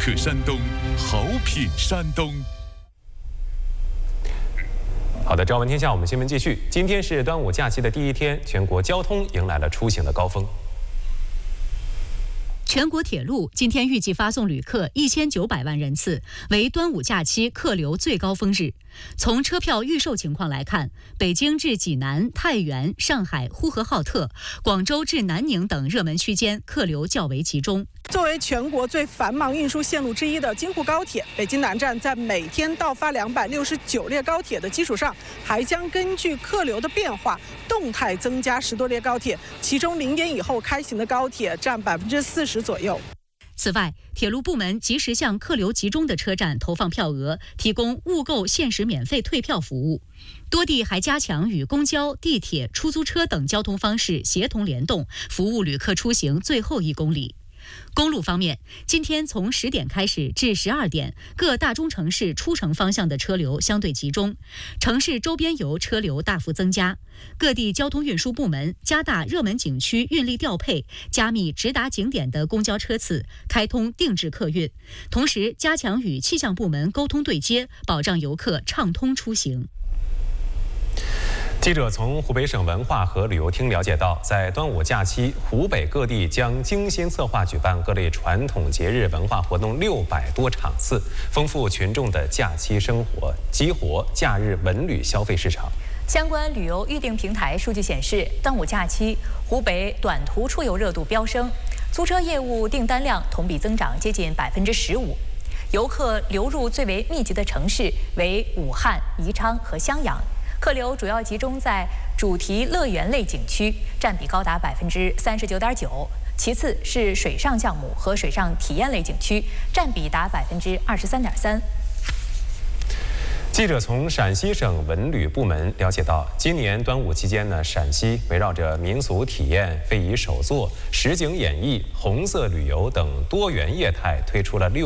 客山东，好品山东。 好的，朝闻天下，我们新闻继续。今天是端午假期的第一天，全国交通迎来了出行的高峰。 全国铁路今天预计发送旅客1900万人次，为端午假期客流最高峰日。从车票预售情况来看，北京至济南、太原、上海、呼和浩特、广州至南宁等热门区间客流较为集中。 作为全国最繁忙运输线路之一的京沪高铁，北京南站在每天到发269列高铁的基础上，还将根据客流的变化，动态增加10多列高铁，其中0点以后开行的高铁占40%左右。 此外，铁路部门及时向客流集中的车站投放票额，提供误购限时免费退票服务。多地还加强与公交、地铁、出租车等交通方式协同联动，服务旅客出行最后1公里。公路方面，今天从10点开始至12点，各大中城市出城方向的车流相对集中，城市周边游车流大幅增加。各地交通运输部门加大热门景区运力调配，加密直达景点的公交车次，开通定制客运，同时加强与气象部门沟通对接，保障游客畅通出行。 记者从湖北省文化和旅游厅了解到，在端午假期，湖北各地将精心策划举办各类传统节日文化活动600多场次，丰富群众的假期生活，激活假日文旅消费市场。 相关旅游预订平台数据显示，端午假期，湖北短途出游热度飙升，租车业务订单量同比增长接近15%。游客流入最为密集的城市为武汉、宜昌和襄阳。客流主要集中在主题乐园类景区，占比高达39.9%，其次是水上项目和水上体验类景区，占比达23.3%。 记者从陕西省文旅部门了解到，今年端午期间呢，陕西围绕着民俗体验、非遗手作、实景演绎、红色旅游等多元业态，推出了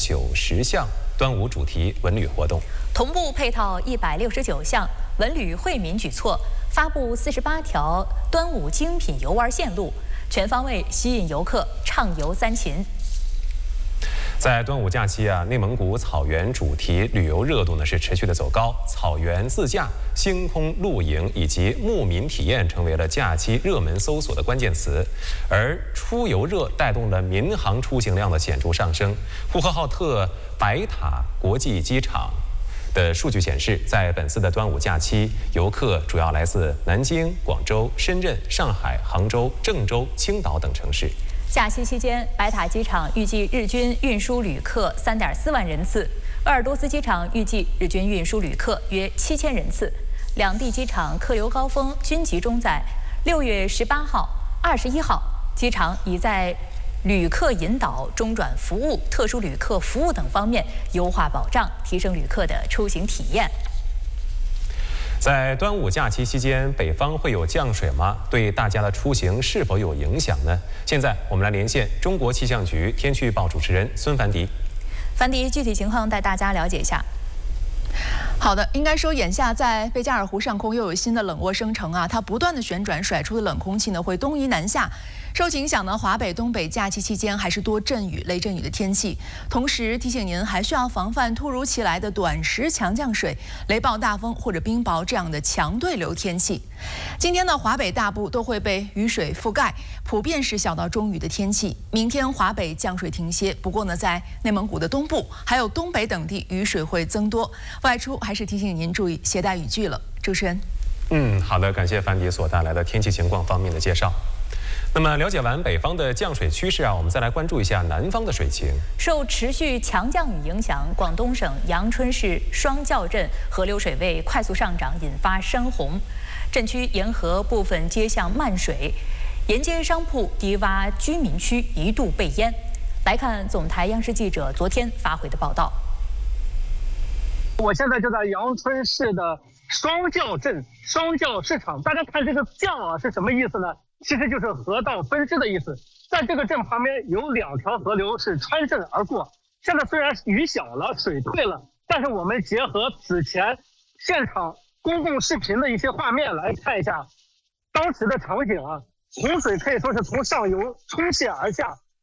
690项端午主题文旅活动， 同步配套169项文旅惠民举措，发布48条端午精品游玩线路，全方位吸引游客畅游3秦。 在端午假期啊，内蒙古草原主题旅游热度呢是持续的走高，草原自驾、星空露营以及牧民体验成为了假期热门搜索的关键词，而出游热带动了民航出行量的显著上升。呼和浩特白塔国际机场的数据显示，在本次的端午假期，游客主要来自南京、广州、深圳、上海、杭州、郑州、青岛等城市。 假期期间，白塔机场预计日均运输旅客3.4万人次，鄂尔多斯机场预计日均运输旅客约7000人次。两地机场客流高峰均集中在6月18号、21号，机场已在旅客引导、中转服务、特殊旅客服务等方面优化保障，提升旅客的出行体验。 在端午假期期间，北方会有降水吗？对大家的出行是否有影响呢？现在我们来连线中国气象局天气预报主持人孙凡迪。 凡迪，具体情况带大家了解一下。 好的，应该说眼下在贝加尔湖上空又有新的冷涡生成啊，它不断的旋转，甩出的冷空气呢会东移南下。受其影响呢，华北、东北假期期间还是多阵雨、雷阵雨的天气。同时提醒您，还需要防范突如其来的短时强降水、雷暴大风或者冰雹这样的强对流天气。今天呢，华北大部都会被雨水覆盖，普遍是小到中雨的天气。明天华北降水停歇，不过呢，在内蒙古的东部还有东北等地雨水会增多，外出还是提醒您注意携带雨具了。主持人， 好的，感谢凡迪所带来的天气情况方面的介绍。那么了解完北方的降水趋势啊，我们再来关注一下南方的水情。 受持续强降雨影响，广东省阳春市双教镇河流水位快速上涨，引发山洪，镇区沿河部分街巷漫水，沿街商铺、低洼居民区一度被淹。来看总台央视记者昨天发回的报道。 我现在就在阳春市的双教镇双教市场，大家看这个教啊是什么意思呢？其实就是河道分支的意思。在这个镇旁边有2条河流是穿镇而过。现在虽然雨小了，水退了，但是我们结合此前现场公共视频的一些画面来看一下当时的场景啊，洪水可以说是从上游冲泻而下，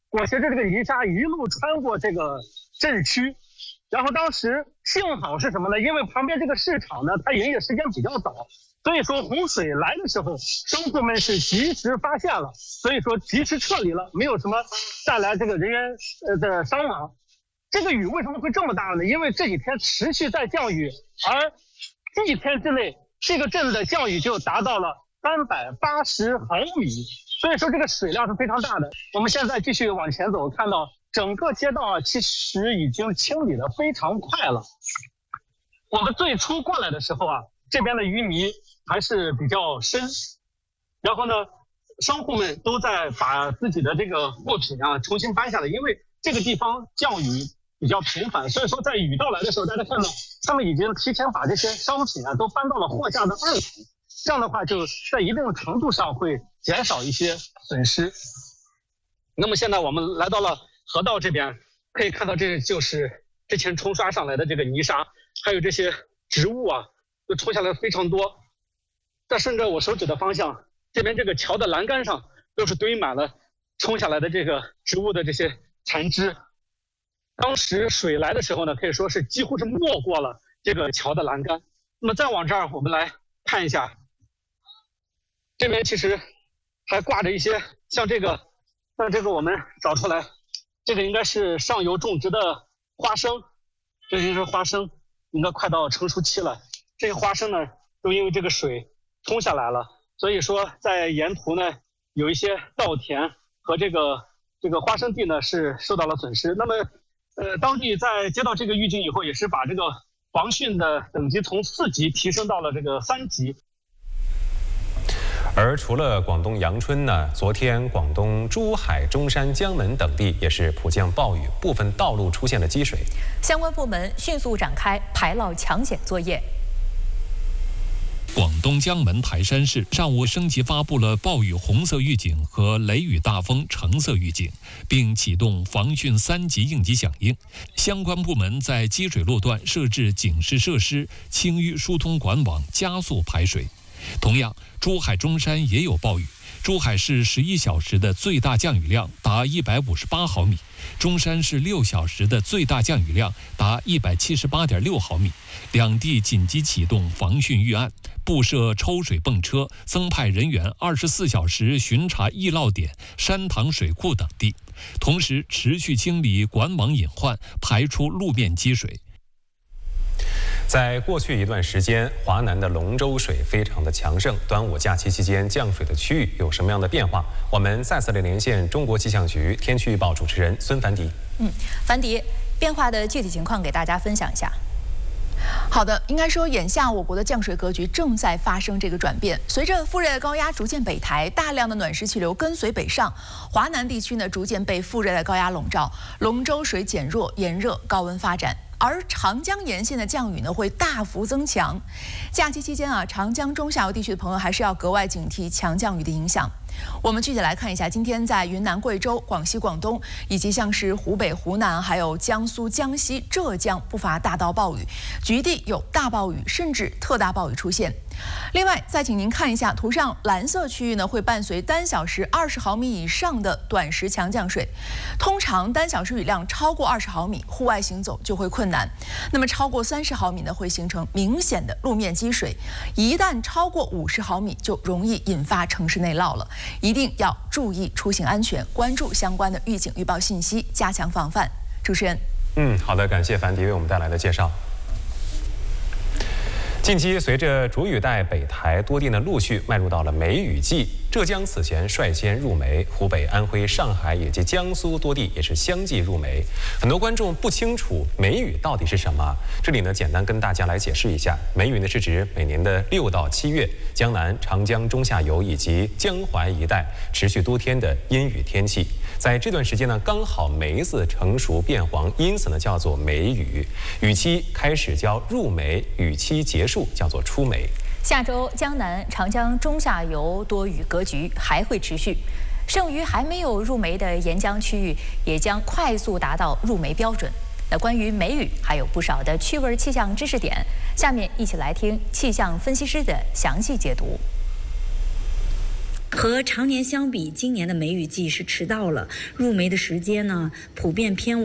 裹挟着这个泥沙一路穿过这个镇区。然后当时幸好是什么呢？因为旁边这个市场呢，它营业时间比较早，所以说洪水来的时候，商户们是及时发现了，所以说及时撤离了，没有什么带来这个人员的伤亡。这个雨为什么会这么大呢？因为这几天持续在降雨，而1天之内，这个镇的降雨就达到了380毫米，所以说这个水量是非常大的。我们现在继续往前走，看到整个街道啊，其实已经清理得非常快了。我们最初过来的时候啊，这边的淤泥还是比较深，然后呢，商户们都在把自己的这个货品啊重新搬下来，因为这个地方降雨比较频繁，所以说在雨到来的时候，大家看到他们已经提前把这些商品啊都搬到了货架的2层，这样的话就在一定程度上会减少一些损失。那么现在我们来到了河道这边，可以看到这就是之前冲刷上来的这个泥沙，还有这些植物啊，都冲下来非常多。再顺着我手指的方向，这边这个桥的栏杆上都是堆满了冲下来的这个植物的这些残枝。当时水来的时候呢，可以说是几乎是没过了这个桥的栏杆。那么再往这儿，我们来看一下，这边其实还挂着一些像这个我们找出来，这个应该是上游种植的花生，这就是花生，应该快到成熟期了。这些花生呢，都因为这个水冲下来了，所以说在沿途呢有一些稻田和这个花生地呢是受到了损失。那么当地在接到这个预警以后，也是把这个防汛的等级从4级提升到了这个3级。 而除了广东阳春呢，昨天广东珠海、中山、江门等地也是普降暴雨，部分道路出现了积水。 相关部门迅速展开排涝抢险作业。 广东江门台山市上午升级发布了暴雨红色预警和雷雨大风橙色预警，并启动防汛3级应急响应。相关部门在积水路段设置警示设施、清淤疏通管网，加速排水。同样，珠海、中山也有暴雨。珠海市11小时的最大降雨量达158毫米，中山市6小时的最大降雨量达178.6毫米。两地紧急启动防汛预案，布设抽水泵车，增派人员24小时巡查易涝点、山塘水库等地，同时持续清理管网隐患，排出路面积水。 在过去一段时间，华南的龙舟水非常的强盛。端午假期期间降水的区域有什么样的变化？我们再次来连线中国气象局天气预报主持人孙凡迪。 凡迪，变化的具体情况给大家分享一下。 好的，应该说眼下我国的降水格局正在发生这个转变。随着副热带高压逐渐北抬，大量的暖湿气流跟随北上，华南地区呢逐渐被副热带高压笼罩，龙舟水减弱，炎热高温发展。而长江沿线的降雨呢会大幅增强。假期期间啊，长江中下游地区的朋友还是要格外警惕强降雨的影响。我们具体来看一下，今天在云南、贵州、广西、广东，以及像是湖北、湖南，还有江苏、江西、浙江，不乏大到暴雨，局地有大暴雨甚至特大暴雨出现。另外，再请您看一下图上蓝色区域呢，会伴随单小时20毫米以上的短时强降水。通常单小时雨量超过20毫米，户外行走就会困难。那么超过30毫米呢，会形成明显的路面积水。一旦超过50毫米，就容易引发城市内涝了。一定要注意出行安全，关注相关的预警预报信息，加强防范。主持人， 好的，感谢樊迪为我们带来的介绍。近期随着主雨带北抬，多地呢陆续迈入到了梅雨季。浙江此前率先入梅，湖北、安徽、上海以及江苏多地也是相继入梅。很多观众不清楚梅雨到底是什么，这里呢简单跟大家来解释一下。梅雨呢是指每年的6到7月，江南、长江中下游以及江淮一带持续多天的阴雨天气。在这段时间呢，刚好梅子成熟变黄，因此呢叫做梅雨。雨期开始叫入梅，雨期结束叫做出梅。 下周江南、长江中下游多雨格局还会持续，剩余还没有入梅的沿江区域也将快速达到入梅标准。那关于梅雨还有不少的趣味气象知识点，下面一起来听气象分析师的详细解读。 和常年相比，今年的梅雨季是迟到了，入梅的时间呢普遍偏晚。